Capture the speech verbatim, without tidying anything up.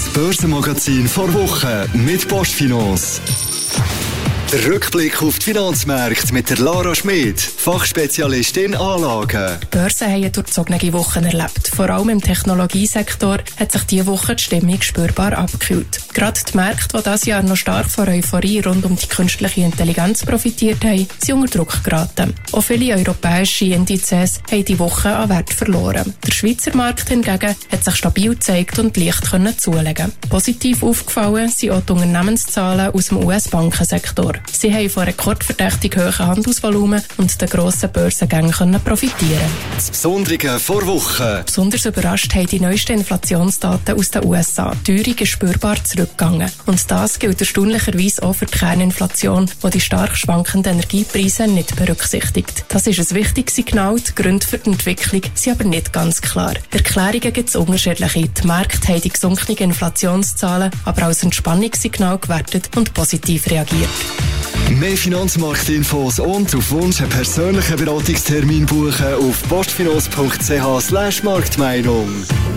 Börsenmagazin vor Woche mit Postfinance. Der Rückblick auf die Finanzmärkte mit der Lara Schmid, Fachspezialistin Anlagen. Die Börsen haben eine durchzogene Woche erlebt. Vor allem im Technologiesektor hat sich diese Woche die Stimmung spürbar abgekühlt. Gerade die Märkte, die dieses Jahr noch stark von Euphorie rund um die künstliche Intelligenz profitiert haben, sind unter Druck geraten. Auch viele europäische Indizes haben die Woche an Wert verloren. Der Schweizer Markt hingegen hat sich stabil gezeigt und leicht können zulegen. Positiv aufgefallen sind auch die Unternehmenszahlen aus dem U S-Bankensektor. Sie haben von rekordverdächtig hohen Handelsvolumen und den grossen Börsengängen können profitieren. Das Besondere vor Woche. Besonders überrascht haben die neuesten Inflationsdaten aus den U S A. Die Teuerung ist spürbar zurückgegangen. Und das gilt erstaunlicherweise auch für die Kerninflation, die die stark schwankenden Energiepreise nicht berücksichtigt. Das ist ein wichtiges Signal, die Gründe für die Entwicklung sind aber nicht ganz klar. Erklärungen gibt es unterschiedliche. Die Märkte haben die gesunkenen Inflationszahlen aber als Entspannungssignal gewertet und positiv reagiert. Mehr Finanzmarktinfos und auf Wunsch einen persönlichen Beratungstermin buchen auf postfinance punkt c h slash Marktmeinung.